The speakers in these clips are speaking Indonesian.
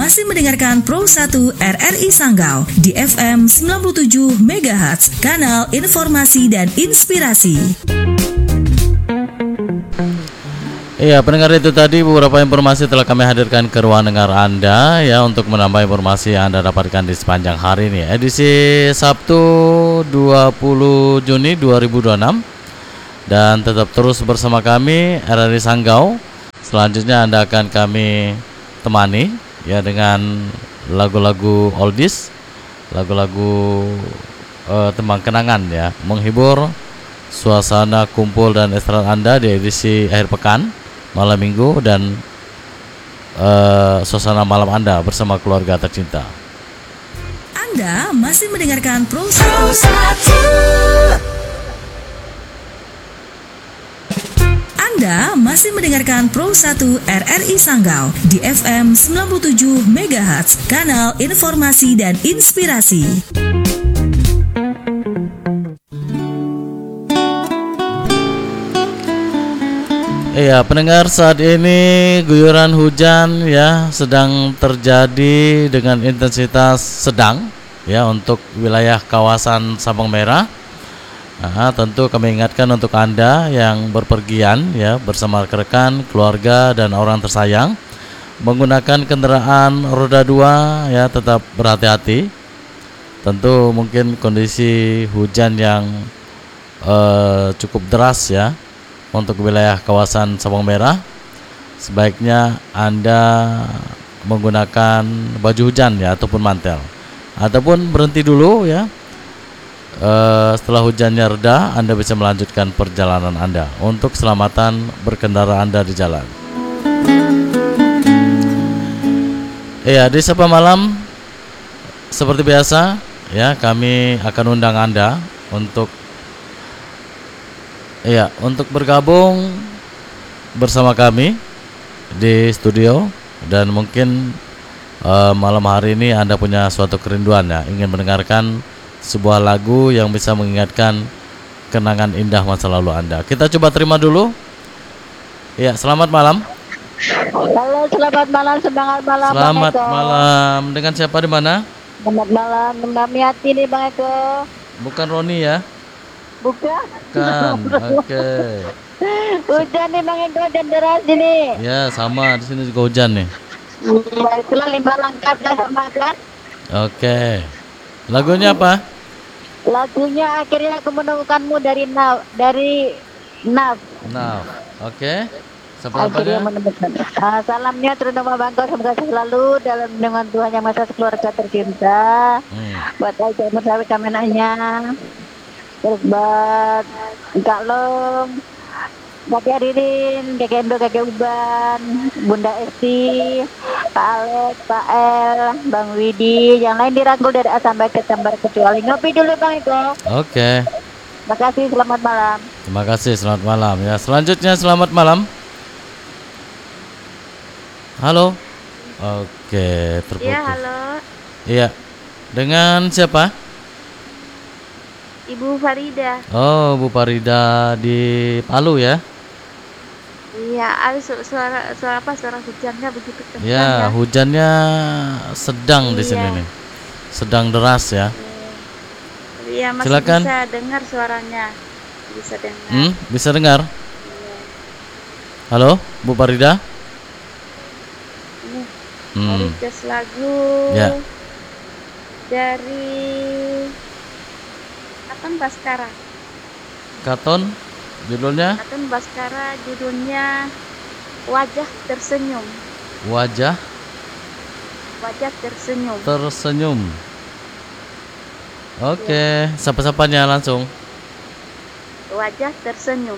masih mendengarkan Pro 1 RRI Sanggau di FM 97 MHz, kanal informasi dan inspirasi. Iya, pendengar, itu tadi beberapa informasi telah kami hadirkan ke ruang dengar Anda ya, untuk menambah informasi yang Anda dapatkan di sepanjang hari ini. Edisi Sabtu 20 Juni 2026. Dan tetap terus bersama kami RRI Sanggau. Selanjutnya Anda akan kami temani ya dengan lagu-lagu oldies, lagu-lagu tembang kenangan ya, menghibur suasana kumpul dan istirahat Anda di edisi akhir pekan, malam minggu, dan suasana malam Anda bersama keluarga tercinta. Anda masih mendengarkan Pro 1. Anda masih mendengarkan Pro 1 RRI Sanggau di FM 97 MHz, kanal informasi dan inspirasi. Iya, pendengar, saat ini guyuran hujan ya sedang terjadi dengan intensitas sedang ya untuk wilayah kawasan Sabang Merah. Tentu kami ingatkan untuk Anda yang berpergian ya bersama rekan, keluarga, dan orang tersayang menggunakan kendaraan roda 2 ya, tetap berhati-hati. Tentu mungkin kondisi hujan yang cukup deras ya untuk wilayah kawasan Sabang Merah, sebaiknya Anda menggunakan baju hujan ya ataupun mantel, ataupun berhenti dulu ya. Setelah hujannya reda, Anda bisa melanjutkan perjalanan Anda untuk keselamatan berkendara Anda di jalan. Iya, di Sapa Malam seperti biasa ya, kami akan undang Anda untuk bergabung bersama kami di studio. Dan mungkin malam hari ini Anda punya suatu kerinduan ya, ingin mendengarkan sebuah lagu yang bisa mengingatkan kenangan indah masa lalu Anda. Kita coba terima dulu. Ya, selamat malam. Halo, selamat malam, semangat malam. Selamat malam. Dengan siapa, di mana? Selamat malam, dengan Miati nih Bang Eko. Bukan Roni ya? Bukan. Oke. Hujan nih Bang Eko, dan deras ini. Ya, sama di sini juga hujan nih. Ya, itulah 5 langkah sama kan. Oke. Lagunya apa? Lagunya Akhirnya Aku Menemukanmu dari Naf. Oke. Akhirnya menemukan. Salamnya terutama Bangko, semoga selalu dalam lindungan Tuhan Yang Maha Esa, keluarga tercinta. Buat Aja Mursawi Kamenanya. Terus buat Kak Long, Kakek Ririn, Kakek Endo, Kakek Uban, Bunda Esti, Pak Alex, Pak El, Bang Widi, yang lain dirangkul dari A sampai ke Tembar kecuali ngopi dulu Bang Eko. Oke. Terima kasih, selamat malam. Terima kasih, selamat malam ya. Selanjutnya selamat malam. Halo. Oke, terputus. Iya, halo. Iya. Dengan siapa? Ibu Farida. Oh, Bu Farida di Palu ya? Iya, suara apa? Suara hujannya begitu kencang Ya, hujannya sedang di sini nih. Sedang deras ya. Iya, masih silakan. Bisa dengar suaranya. Bisa dengar. Bisa dengar? Iya. Halo, Bu Farida? Ini request lagu Ya. dari Katon Baskara. Katon, judulnya? Katon Baskara, judulnya Wajah Tersenyum. Wajah Tersenyum. Tersenyum. Oke, siapa-siapanya langsung. Wajah Tersenyum.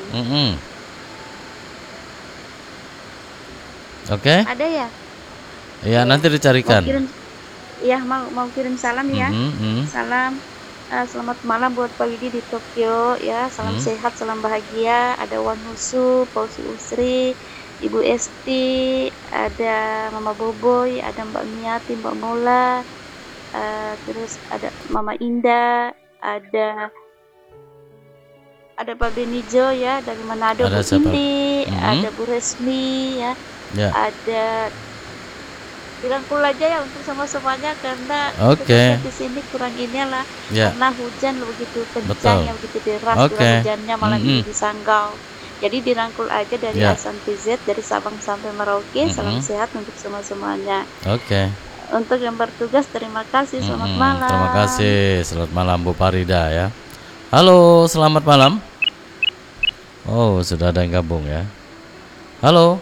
Oke. Ada ya? Iya, nanti dicarikan. Mau kirim salam ya. Salam. Selamat malam buat Pak Widi di Tokyo ya. Salam sehat, salam bahagia. Ada Wan Husu, Pausi Usri, Ibu Esti, ada Mama Boboy, ada Mbak Miati, Mbak Mola, terus ada Mama Indah, ada Pak Benijo ya dari Manado, Bu Indi, ada Bu Resmi ya, ada dirangkul aja ya untuk semuanya karena Oke. di sini kurang inilah Ya, karena hujan begitu kencang betul. ya begitu deras Oke. hujannya malam ini Mm-mm. di Sanggau. Jadi dirangkul aja dari A Ya. sampai Z dari Sabang sampai Merauke. Salam sehat untuk semuanya. Oke. Untuk yang bertugas terima kasih. Selamat malam. Terima kasih. Selamat malam Bu Farida ya. Halo, selamat malam. Oh, sudah ada yang gabung ya. Halo.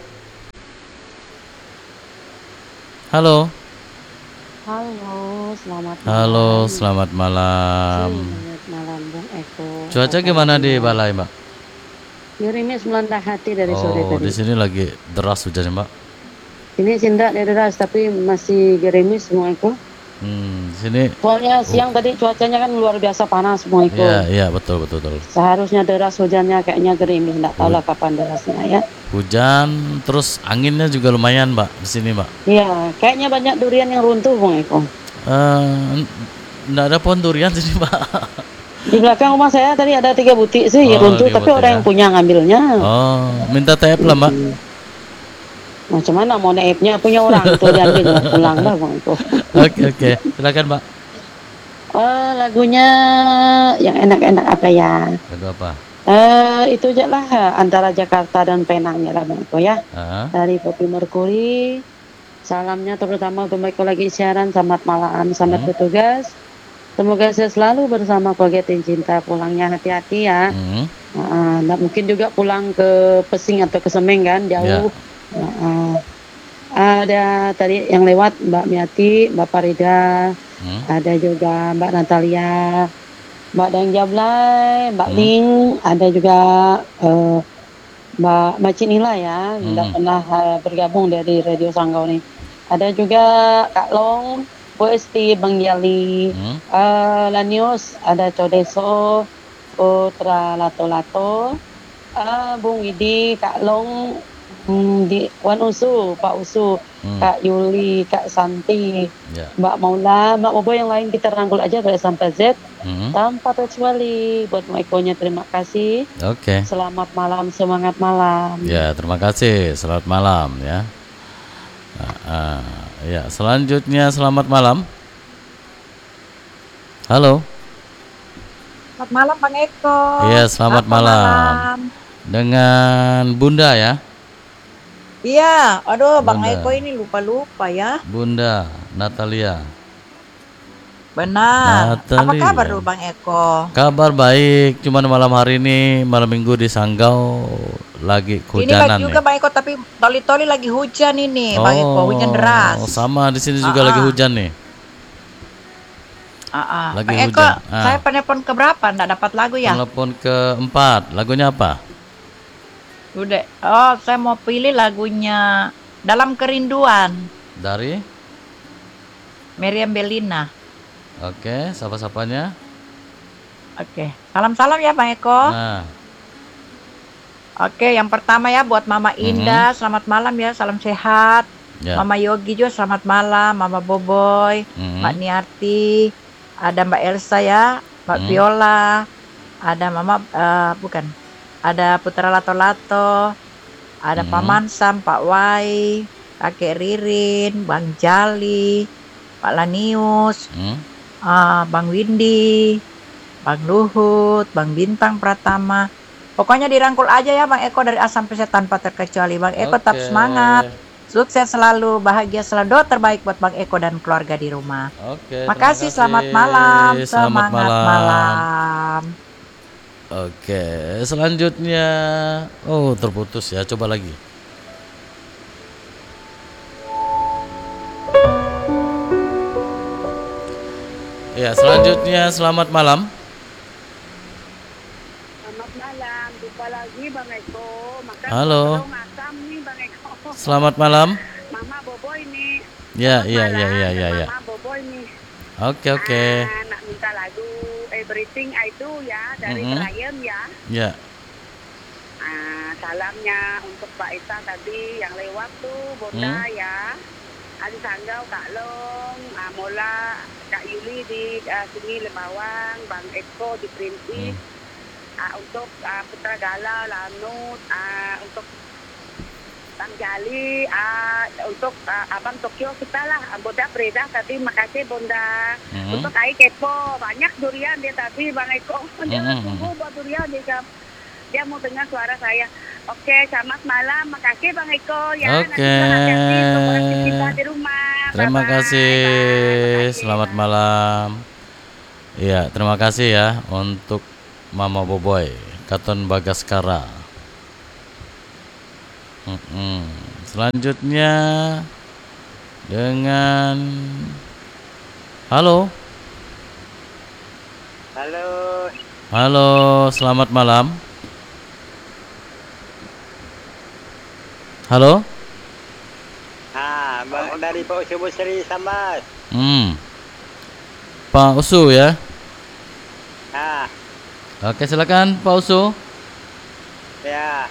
Halo. Halo, selamat malam. Halo, selamat malam. Selamat malam, Bung Eko. Cuaca gimana di Balai, Mbak? Gerimis melanda hati dari sore Oh, tadi. di sini lagi deras hujannya, Mbak. Ini sindak deras tapi masih gerimis, Bung Eko. Di sini. Soalnya siang tadi cuacanya kan luar biasa panas, Bung Eko. Iya, betul. Seharusnya deras hujannya kayaknya gerimis, enggak tahu lah kapan derasnya ya. Hujan, terus anginnya juga lumayan, Mbak, di sini, Mbak. Iya, kayaknya banyak durian yang runtuh, Bung Eko. Nggak ada pohon durian di sini, Mbak. Di belakang rumah saya tadi ada 3 butik sih runtuh, 3 tapi butik orang ya. yang punya ngambilnya. Oh, minta TF lah, Mbak. Macam mana mau naibnya punya orang tuh diambil pulang dah, Bung Eko. Oke. Silakan, Mbak. Lagunya yang enak-enak apa ya? Lagu apa? Itu aja lah antara Jakarta dan Penang ya lah Bang Eko ya. Dari Poppy Mercury. Salamnya terutama untuk Bang Eko lagi siaran. Selamat malam, selamat bertugas. Semoga saya selalu bersama keluarga Tim Cinta. Pulangnya hati-hati ya. Nggak mungkin juga pulang ke Pesing atau ke Semeng kan, jauh. Ada tadi yang lewat Mbak Miati, Mbak Farida, ada juga Mbak Natalia, Mbak Dang Jablay, Mbak Ling, ada juga Mbak Cinila ya, tidak pernah bergabung dari Radio Sanggau nih. Ada juga Kak Long, Bu Esti, Bang Yali, Lanius, ada Codeso, Putra Lato-Lato, Bung Widi, Kak Long, di Wan Usu, Pak Usu, Kak Yuli, Kak Santi, Mbak Maula, Mbak Bobo yang lain kita rangkul aja dari sampai Z tanpa kecuali. Buat Mbak Eko-nya terima kasih. Oke. Selamat malam, semangat malam. Ya, terima kasih. Selamat malam ya. Ya, selanjutnya selamat malam. Halo. Selamat malam Bang Eko. Iya, selamat malam. Dengan Bunda ya. Iya, aduh Bang Eko ini lupa-lupa ya. Bunda Natalia. Benar. Natalia. Apa kabar lu Bang Eko? Kabar baik, cuman malam hari ini malam minggu di Sanggau lagi kehujanan. Ini juga Bang Eko, tapi toli-toli lagi hujan ini Bang Eko, hujan deras. Sama di sini juga lagi hujan nih. Lagi Bang Eko, saya penelpon ke berapa? Nggak dapat lagu ya? Penelpon ke-4, lagunya apa? Udah. Saya mau pilih lagunya Dalam Kerinduan. Dari? Meriam Bellina. Oke, sapa-sapanya? Oke, salam-salam ya Bang Eko. Oke, yang pertama ya buat Mama Indah, selamat malam ya, salam sehat. Mama Yogi juga selamat malam, Mama Boboy, Mbak Niarti, ada Mbak Elsa ya, Mbak Viola, ada Mama ada Putra Lato-Lato, ada Paman Sam, Pak Wai, Kakek Ririn, Bang Jali, Pak Lanius, Bang Windy, Bang Luhut, Bang Bintang Pratama. Pokoknya dirangkul aja ya Bang Eko dari A sampai Z tanpa terkecuali. Bang Eko tetap semangat, sukses selalu, bahagia selalu. Doa terbaik buat Bang Eko dan keluarga di rumah. Makasih, selamat malam. Semangat malam. Oke, selanjutnya terputus ya, coba lagi. Ya, selanjutnya selamat malam. Selamat malam, jumpa lagi Bang Eko. Halo. Asam nih Bang Eko. Selamat malam. Mama Boboy nih. Ya. Mama Boboy nih. Oke. Nak minta lagu Everything I Do ya dari Brian ya. Ya. Salamnya untuk Mbak Isa tadi yang lewat tuh Bonda ya. Adi Sanggau, Kak Long, Mola, Kak Yuli di sini Lemawang, Bang Eko di Printis. Untuk Putra Gala, Lanut, untuk Bang Jali, untuk Abang Tokyo kita lah, Bunda Frida tadi makasih Bunda. Untuk Ai Kepo, banyak durian dia tadi Bang Eko. Dia tunggu buat durian dia mau dengar suara saya. Oke, selamat malam, makasih Bang Eko ya. Oke. Hati-hati untuk orang kita di rumah. Terima Bye-bye. kasih. Bye-bye. Selamat malam. Iya, terima kasih ya untuk Mama Boboy, Katon Bagaskara. Selanjutnya dengan halo. Halo, selamat malam. Halo. Bang dari Pak Usu Busri Sambas. Pak Usu ya. Oke, silakan Pak Usu. Ya.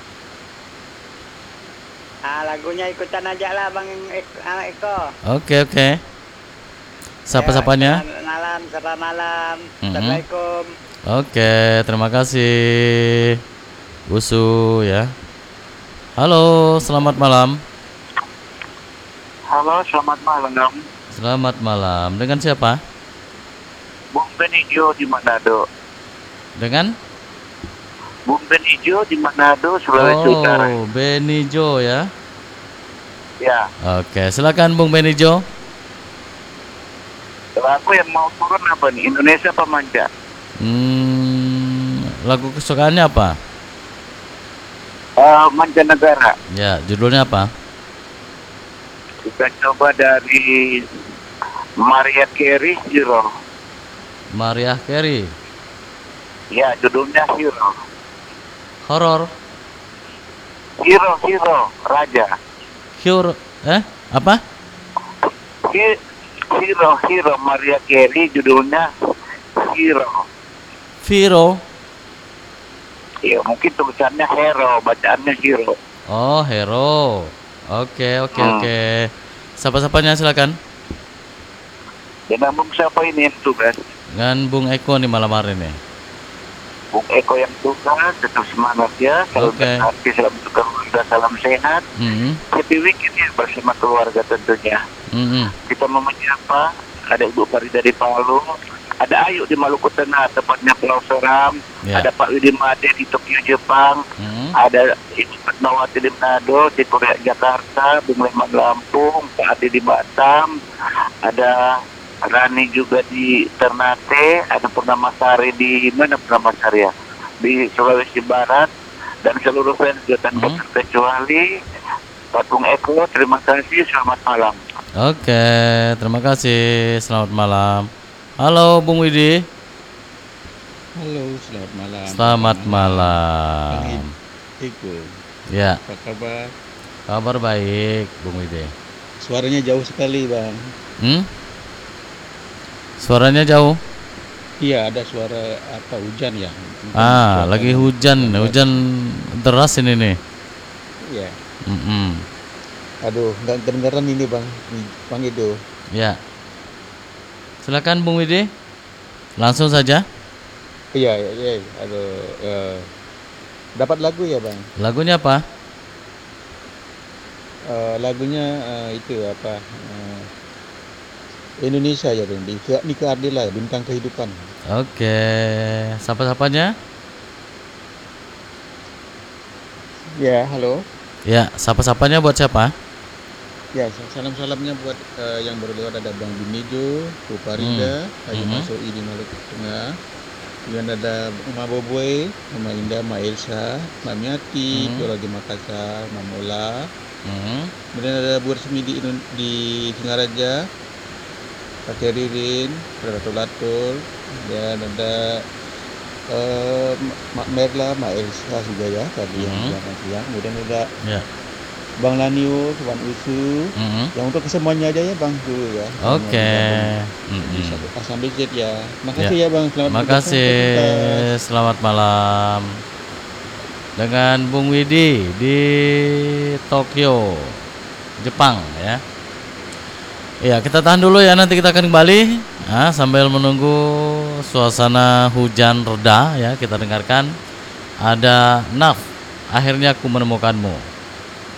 Lagunya ikutan aja lah Bang Eko. Oke. Siapa-sapanya? Selamat malam. Assalamualaikum. Oke, terima kasih Usu ya. Halo, selamat malam. Halo, selamat malam. Selamat malam. Dengan siapa? Bung Benijo di Manado. Dengan? Bung Benijo di Manado, Sulawesi Utara. Oh, Benijo ya. Ya. Oke, silakan Bung Benijo. Lagu yang mau turun apa nih? Indonesia apa Manja? Lagu kesukaannya apa? Mancanegara. Ya, judulnya apa? Kita coba dari Mariah Carey, Hero. Mariah Carey. Ya, judulnya Hero. Horor. Hero, Raja. Apa? Hero, Mariah Carey, judulnya Hero. Viro. Ya, mungkin tulisannya Hero, bacaannya Hero. Oh, Hero. Oke. Siapa-sapanya silakan. Dengan Bung siapa ini yang tugas? Dengan Bung Eko nih malam hari ini. Bung Eko yang tugas, tetap semangat ya. Salam hati, salam untuk keluarga, salam sehat. Happy weekend ya bersama keluarga tentunya. Kita mau menyapa, ada Ibu Farida di Palu, ada Ayu di Maluku Tengah, tepatnya Pulau Seram, ada Pak Widi Made di Tokyo Jepang, ada Ibu Fatmawati di Manado, di Korea Jakarta, Bung Leman Lampung, Pak Adi di Batam, ada Rani juga di Ternate, ada Purnamasari di mana Purnamasari ya? Di Sulawesi Barat, dan seluruh fans Jotan terkecuali Pak Bung Eko. Terima kasih, selamat malam. Oke, terima kasih, selamat malam. Halo Bung Widi. Halo, selamat malam. Selamat malam. Eko. Ya. Apa kabar? Kabar baik, Bung Widi. Suaranya jauh sekali, Bang. Suaranya jauh? Iya, ada suara apa hujan ya? Lagi hujan deras ini nih. Iya. Aduh, nggak kedengaran ini Bang Edo. Ya. Silakan Bung Widi. Langsung saja. Iya. Aduh, dapat lagu ya Bang? Lagunya apa? Lagunya itu apa? Indonesia ya Bang. Nika Ardila, Bintang Kehidupan. Oke. Siapa-sapanya? Ya, halo. Ya, siapa-sapanya buat siapa? Ya, salam-salamnya buat yang baru lewat ada Bang Binijo, Bu Farida, Ayu Masoi di Maluku Tengah. Kemudian ada Mama Boboy, Mama Indah, Mama Elsa, Mama Miati, Dora di Makassar, Mama Ola. Kemudian ada Bu Resmi di Singaraja, Kakek Ririn, Ratu Latul, dan ada Mak Merla, Mak Elsa juga ya tadi yang siang. Kemudian ada Bang Lanio, Tuan Usu, yang untuk kesemuanya aja ya Bang dulu ya. Oke. Sambil Z ya. Makasih ya Bang. Terima kasih. Selamat malam. Dengan Bung Widi di Tokyo, Jepang ya. Ya, kita tahan dulu ya, nanti kita akan kembali sambil menunggu suasana hujan reda ya. Kita dengarkan ada Naf, Akhirnya Aku Menemukanmu.